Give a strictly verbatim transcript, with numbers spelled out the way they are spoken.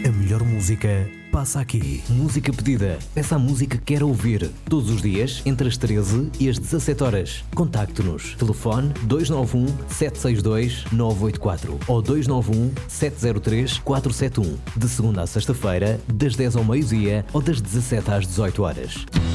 A melhor música passa aqui. Música pedida. Peça a música que quer ouvir. Todos os dias, entre as treze e as dezassete horas. Contacte-nos. Telefone dois nove um, sete seis dois, nove oito quatro ou dois nove um, sete zero três, quatro sete um. De segunda a sexta-feira, das dez ao meio-dia ou das dezassete às dezoito horas.